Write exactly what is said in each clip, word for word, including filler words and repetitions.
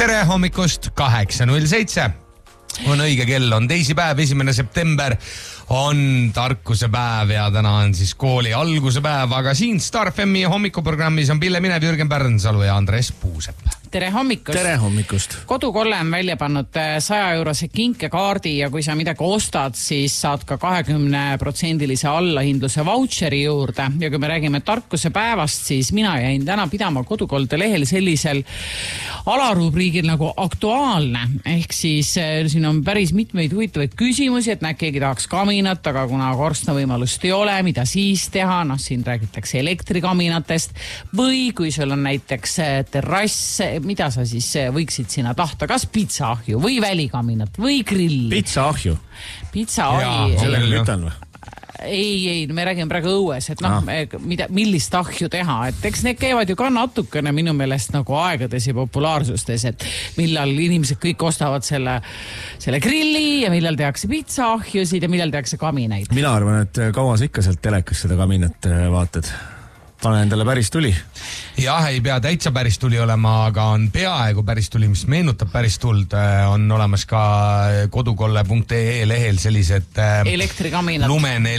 Tere hommikust, kaheksa null seitse on õige kell, on teisipäev, esimene september on tarkuse päev ja täna on siis kooli alguse päev, aga siin Star F M-i hommikuprogrammis on Pille Minev, Jürgen Pärnsalu ja Andres Puusepp. Tere hommikust. Tere hommikust. Kodukolle on välja pannud saja eurose kinkekaardi ja kui sa midagi ostad, siis saad ka kahekümne protsendilise allahindluse vautšeri juurde. Ja kui me räägime tarkuse päevast, siis mina jäin täna pidama Kodukolde lehel sellisel alarubriigil nagu aktuaalne. Ehk siis siin on päris mitmeid huvitavaid küsimusi, et näed, keegi tahaks kaminat, aga kuna korstna võimalust ei ole, mida siis teha? Noh, siin räägitakse elektrikaminatest või kui sul on näiteks terrass, mida sa siis võiksid sinna tahta, kas pitsaahju või välikaminat või grill? Pitsaahju. Pitsaahju. Sellega lütan või? Ei, ei, me räägime praegu õues, et noh, ah. mida, millist ahju teha, et eks need käivad ju ka natukene minu meelest nagu aegades ja populaarsustes, et millal inimesed kõik ostavad selle, selle grilli ja millal tehakse pitsaahjusid ja millal tehakse kaminaid. Mina arvan, et kaua sa ikka sealt telekas seda kaminat vaatad. Pane endale päris tuli. Jah, ei pea täitsa päris tuli olema, aga on peaaegu päris tuli, mis meenutab päris tuld. On olemas ka kodukolle punkt ee lehel sellised elektrikaminad. Lumene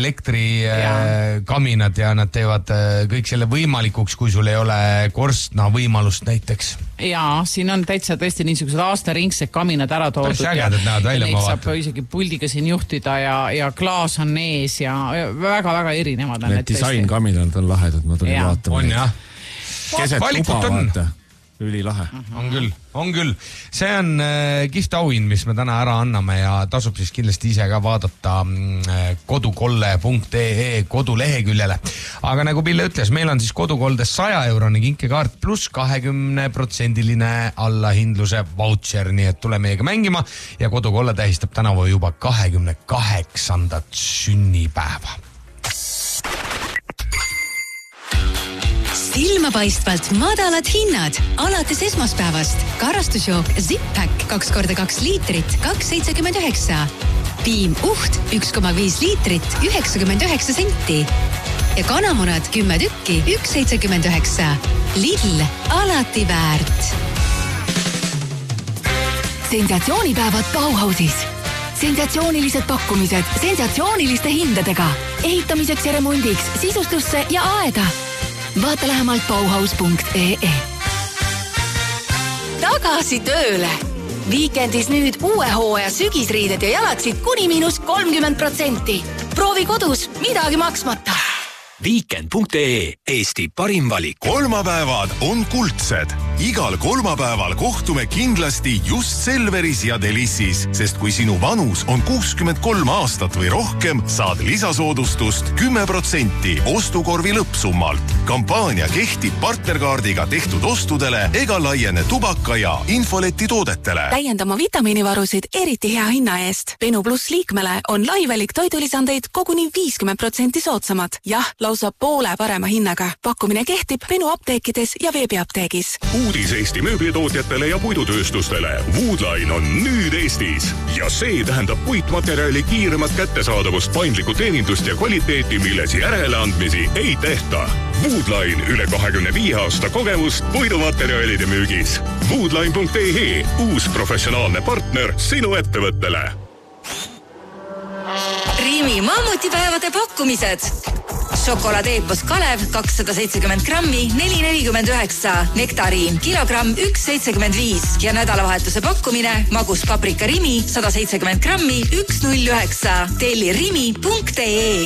elektrikaminad ja. ja nad teevad kõik selle võimalikuks, kui sul ei ole korstna võimalust näiteks. Jaa, siin on täitsa tõesti niisugused aastaringsed kaminad ära toodud. Päris ägedad näevad välja, ma vaatan. Saab isegi puldiga siin juhtida ja, ja klaas on ees ja väga-väga erinevad. Need disainkaminad on lahedad, ma tulin vaatama. On jah. Keset luba vaata. Üli lahe. On küll, on küll. See on äh, kihvt auhind, mis me täna ära anname ja tasub siis kindlasti ise ka vaadata äh, kodukolle punkt ee koduleheküljele. Aga nagu Pille ütles, meil on siis kodukoldes saja euroni kinkekaart pluss kahekümne protsendiline allahindluse vautšer, nii et tule meiega mängima ja kodukolle tähistab tänavu juba kahekümne kaheksandat sünnipäeva. Silmapaistvalt madalad hinnad alates esmaspäevast. Karastusjook Zip-Pack kaks korda kaks liitrit, kaks seitsekümmend üheksa. Piim Uht üks koma viis liitrit, üheksakümmend üheksa senti. Ja kanamunad kümme tükki, üks seitsekümmend üheksa. Lidl, alati väärt. Sensatsioonipäevad Bauhausis. Sensatsioonilised pakkumised sensatsiooniliste hindadega. Ehitamiseks ja remondiks, sisustusse ja aeda. Vaata lähemalt bauhaus punkt ee. Tagasi tööle! Viikendis nüüd uue hooaja sügisriided ja jalatsid kuni miinus kolmkümmend protsenti. Proovi kodus, midagi maksmata. Weekend punkt ee, Eesti parim valik. Kolmapäevad on kuldsed. Igal kolmapäeval kohtume kindlasti just Selveris ja Delissis, sest kui sinu vanus on kuuskümmend kolm aastat või rohkem, saad lisasoodustust kümme protsenti ostukorvi lõppsummalt. Kampaania kehtib partnerkaardiga tehtud ostudele ega laiene tubaka ja infoleti toodetele. Täiendama vitamiinivarusid eriti hea hinna eest. Benu Plus liikmele on laivelik toidulisandeid koguni viiskümmend protsenti soodsamad. Jah, lausa poole parema hinnaga. Pakkumine kehtib Benu apteekides ja veebiapteegis. Uudis Eesti mööblitootjatele ja puidutööstustele. Woodline on nüüd Eestis. Ja see tähendab puitmaterjali kiiremat kättesaadavust, paindlikku teenindust ja kvaliteeti, milles järeleandmisi ei tehta. Woodline üle kahekümne viie aasta kogemust puidumaterjalide müügis. Woodline punkt ee, uus professionaalne partner sinu ettevõttele. Rimi mammutipäevade pakkumised. Šokoladeepos Kalev kakssada seitsekümmend grammi, neli nelikümmend üheksa. Nektariin kilogramm üks seitsekümmend viis. Ja nädalavahetuse pakkumine magus paprika Rimi sada seitsekümmend grammi, üks null üheksa. Telli rimi punkt ee.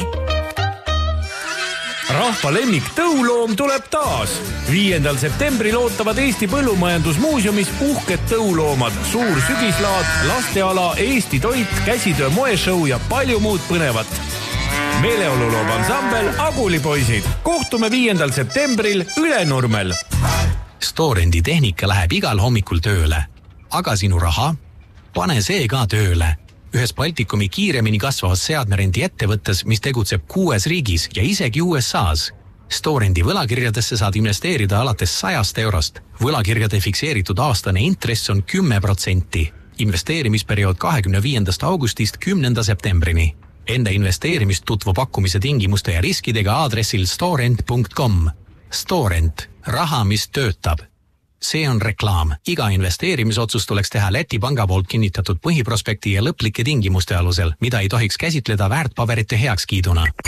Rahva lemmik tõuloom tuleb taas. viiendal septembril ootavad Eesti Põllumajandusmuuseumis uhked tõuloomad, suur sügislaad, lasteala, Eesti toit, käsitöö moeshow ja palju muud põnevat. Meeleoluloob ansambel Agulipoisid. Kohtume viiendal septembril Ülenurmel. Storendi tehnika läheb igal hommikul tööle. Aga sinu raha? Pane see ka tööle. Ühes Baltikumi kiiremini kasvavas seadmerendi ettevõttes, mis tegutseb kuues riigis ja isegi U S A's. Storendi võlakirjadesse saad investeerida alates sajast eurost. Võlakirjade fikseeritud aastane intress on kümme protsenti. Investeerimisperiood kahekümne viiendast augustist kümnenda septembrini. Enda investeerimist tutvu pakkumise tingimuste ja riskidega aadressil storent punkt com. Storent. Raha, mis töötab. See on reklaam. Iga investeerimisotsus tuleks teha Läti panga poolt kinnitatud põhiprospekti ja lõplike tingimuste alusel, mida ei tohiks käsitleda väärtpaberite heakskiiduna.